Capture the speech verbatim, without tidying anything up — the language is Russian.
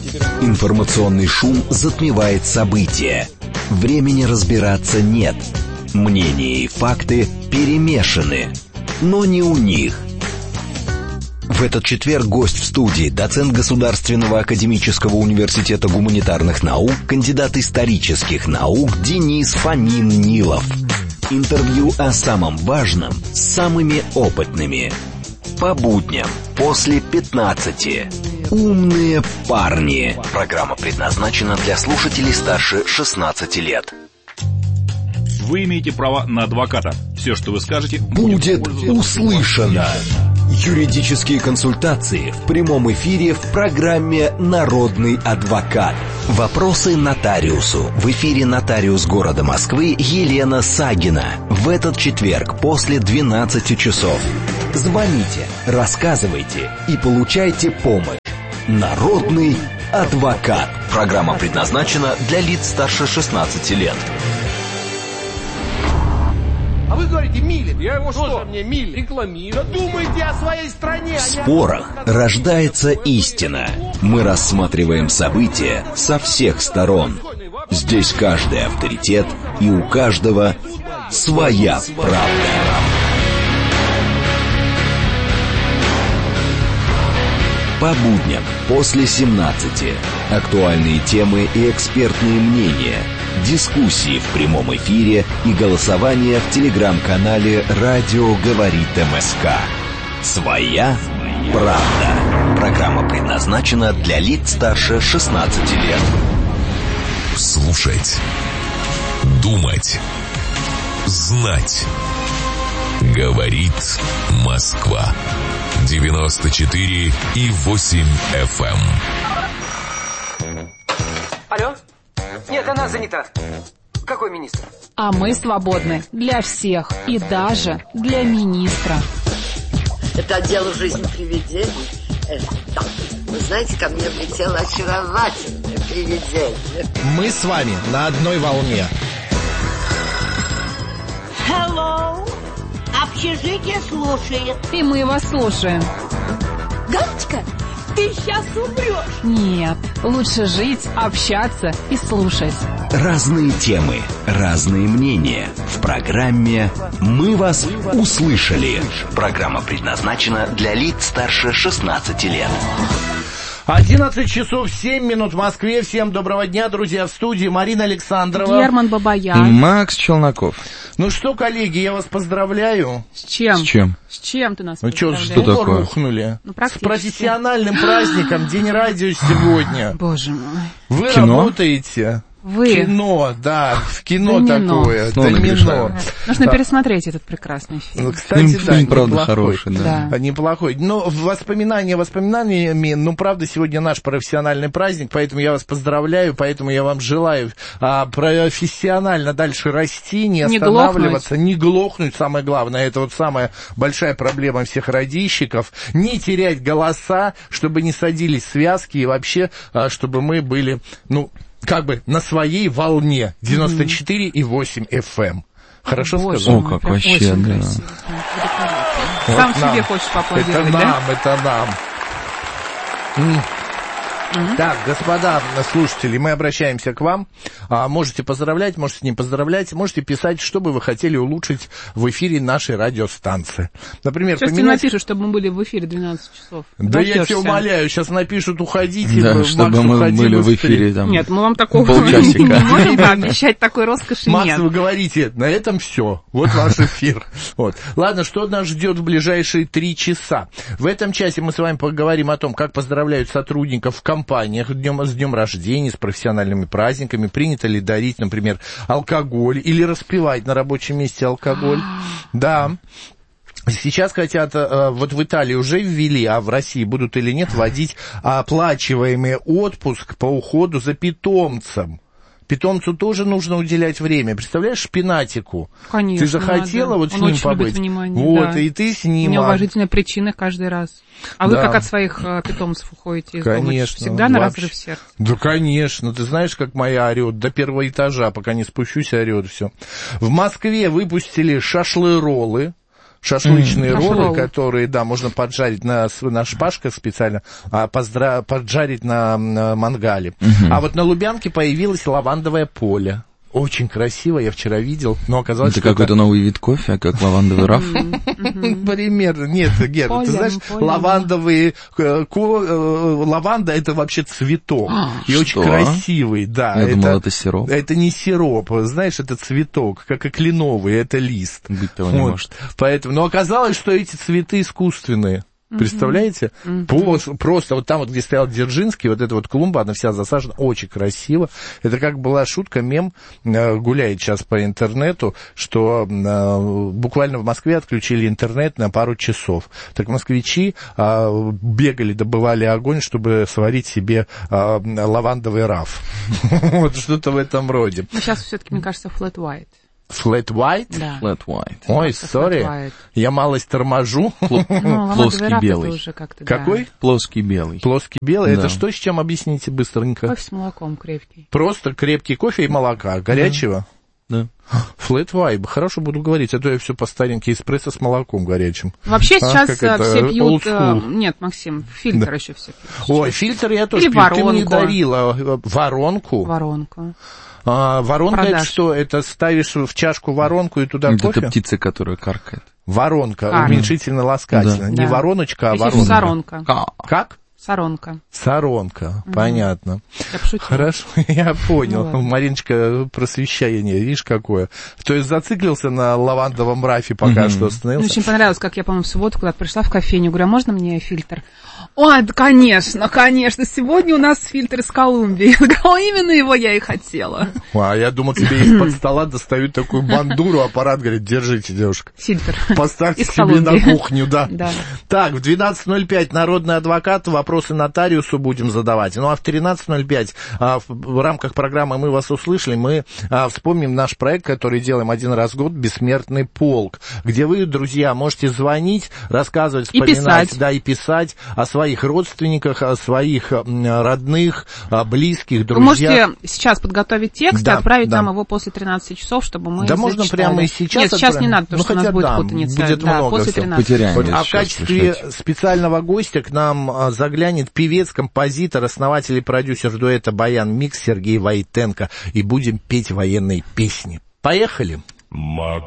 Информационный шум затмевает события. Времени разбираться нет. Мнения и факты перемешаны. Но не у них. В этот четверг гость в студии, доцент Государственного академического университета гуманитарных наук, кандидат исторических наук Денис Фомин-Нилов. Интервью о самом важном с самыми опытными. По будням после пятнадцати. Умные парни. Программа предназначена для слушателей старше шестнадцати лет. Вы имеете право на адвоката. Все, что вы скажете, будет услышано. Юридические консультации в прямом эфире в программе «Народный адвокат». Вопросы нотариусу. В эфире нотариус города Москвы Елена Сагина. В этот четверг после двенадцати часов. Звоните, рассказывайте и получайте помощь. «Народный адвокат». Программа предназначена для лиц старше шестнадцати лет. А вы говорите, милит. Я его что? что? Мне милит. Рекламирую. Да думайте о своей стране. В спорах рождается истина. Мы рассматриваем события со всех сторон. Здесь каждый авторитет, и у каждого своя правда. По будням после семнадцати. Актуальные темы и экспертные мнения. Дискуссии в прямом эфире и голосование в телеграм-канале «Радио говорит МСК». Своя правда. Программа предназначена для лиц старше шестнадцати лет. Слушать. Думать. Знать. Говорит Москва. девяносто четыре и восемь эф эм. Алло? Нет, она занята. Какой министр? А мы свободны для всех и даже для министра. Это отдел «Жизнь привидений». Э, да. Вы знаете, ко мне влетело очаровательное привидение. Мы с вами на одной волне. Hello. Общежитие слушает. И мы вас слушаем. Галочка, ты сейчас умрешь. Нет, лучше жить, общаться и слушать. Разные темы, разные мнения. В программе «Мы вас услышали». Программа предназначена для лиц старше шестнадцати лет. одиннадцать часов семь минут в Москве. Всем доброго дня, друзья, в студии Марина Александрова. Герман Бабаян. И Макс Челноков. Ну что, коллеги, я вас поздравляю. С чем? С чем? С чем ты нас Ну что, поздравляешь? что такое? рухнули? Ну, С практически. профессиональным праздником, День радио сегодня. Боже мой. Вы Кино? работаете... Вы. Кино, да, в кино Домино. такое, Снова домино. нагрешаю. Нужно Да. пересмотреть этот прекрасный фильм. Ну, кстати, Фильм, да, фильм, правда, неплохой. хороший, да. Да. А, Неплохой. Но воспоминания воспоминаниями, ну, правда, сегодня наш профессиональный праздник, поэтому я вас поздравляю, поэтому я вам желаю а, профессионально дальше расти, не Не останавливаться, не глохнуть, самое главное, это вот самая большая проблема всех радищиков, не терять голоса, чтобы не садились связки и вообще, а, чтобы мы были, ну, как бы на своей волне девяносто четыре и восемь эф эм. Хорошо Боже сказал? О, мой, как прям вообще, очень да. красиво. Вот Сам нам. себе хочешь поаплодировать, Это да? нам, это нам. М. Так, господа слушатели, мы обращаемся к вам. А, можете поздравлять, можете не поздравлять, можете писать, что бы вы хотели улучшить в эфире нашей радиостанции. Например, Сейчас тебе поменять... напишут, чтобы мы были в эфире двенадцать часов. Да я Дождёшься. тебя умоляю, сейчас напишут, уходите. Да, Макс, чтобы мы уходи были в быстрее. эфире там. Нет, мы вам такого Полчасика. не можем пообещать, такой роскоши Макс, нет. вы говорите, на этом все. Вот ваш эфир. Вот. Ладно, что нас ждет в ближайшие три часа? В этом часе мы с вами поговорим о том, как поздравляют сотрудников в компаниях днем, с днем рождения, с профессиональными праздниками. Принято ли дарить, например, алкоголь или распивать на рабочем месте алкоголь? Да. Сейчас хотят, вот в Италии уже ввели, а в России будут или нет, вводить оплачиваемый отпуск по уходу за питомцем. Питомцу тоже нужно уделять время. Представляешь, шпинатику? Конечно, Ты захотела надо. вот с Он ним очень побыть? любит внимание, Вот, да. и ты с У ним. меня а- уважительная причина каждый раз. А Да. вы как от своих э, питомцев уходите из дома? Конечно. Всегда на вообще. разрыв сердца? Да, конечно. Ты знаешь, как моя орет до первого этажа, пока не спущусь, орет все. В Москве выпустили шашлы-роллы. Шашлычные Mm. роллы, Роллы. которые, да, можно поджарить на, с- на шпажках специально, а поздра- поджарить на, на мангале. Мгм. А вот на Лубянке появилось лавандовое поле. Очень красиво, я вчера видел, но оказалось, Это что какой-то новый вид кофе, как лавандовый раф. примерно. Нет, Гер, ты Полем, знаешь, полем. лавандовые... э, ко- э, Лаванда — это вообще цветок. И очень Что? красивый, да. Я думал, это сироп. Это не сироп, знаешь, это цветок, как и кленовый, это лист. Быть того не Вот. может. Поэтому, но оказалось, что эти цветы искусственные. Представляете? По- Просто вот там, вот, где стоял Дзержинский, вот эта вот клумба, она вся засажена, очень красиво. Это как была шутка, мем, э, гуляет сейчас по интернету, что э, буквально в Москве отключили интернет на пару часов. Так москвичи э, бегали, добывали огонь, чтобы сварить себе э, лавандовый раф. Вот что-то в этом роде. Но сейчас все-таки, мне кажется, flat white. Flat white? Да. Flat white. Ой, Flat сори, white. я малость торможу. Ну, лавандовый Плоский раф белый. это уже как-то, да. Какой? Плоский белый. Плоский белый. Да. Это что, с чем объясните быстренько? Кофе с молоком крепкий. Просто крепкий кофе и молока. Горячего? Да. Flat white. Хорошо буду говорить, а то я все по старенький эспрессо с молоком горячим. Вообще А, сейчас как э, это, все old пьют... э, school. Нет, Максим, фильтр Да. еще все пьют. Ой, фильтр я тоже Или пью. Ты мне воронку. дарила э, воронку. Воронка. А, воронка это Продаж. что? Это ставишь в чашку воронку и туда Это кофе? птица, которая каркает. Воронка, А. уменьшительно-ласкательно. Да. Не Да. вороночка, а Еще воронка. Саронка. Как? Саронка. Саронка, понятно. Я пошутила. Хорошо, я понял. Ну ладно. Мариночка, просвещение, видишь, какое. То есть зациклился на лавандовом рафе, пока Мгм. что Мне остановился. очень понравилось, как я, по-моему, в субботу куда-то пришла в кофейню. Говорю, а можно мне фильтр? Ой, да, конечно, конечно. Сегодня у нас фильтр из Колумбии. Я говорю, «О, именно его я и хотела. А я думал, тебе из-под стола достают такую бандуру, аппарат говорит, держите, девушка. Фильтр. Поставьте Из себе на Колумбии. кухню, да. Да. Так, в двенадцать ноль пять народный адвокат, вопросы нотариусу будем задавать. Ну а в тринадцать ноль пять а, в, в рамках программы «Мы вас услышали» мы а, вспомним наш проект, который делаем один раз в год, «Бессмертный полк», где вы, друзья, можете звонить, рассказывать, И вспоминать, писать. да, и писать о своих родственниках, о своих м, родных, о близких, Вы друзьях. можете сейчас подготовить текст Да, и отправить да. нам его после тринадцати часов, чтобы мы Да можно зачитали. прямо и сейчас. Нет, сейчас не отправим. надо, потому Ну, что у нас хотя будет да, путаница. будет Да, много после всего. тринадцати. Потеряем. Вот, если а в сейчас качестве пришлете. специального гостя к нам а, заглянет певец, композитор, основатель и продюсер дуэта «Баян Микс» Сергей Войтенко. И будем петь военные песни. Поехали! Мак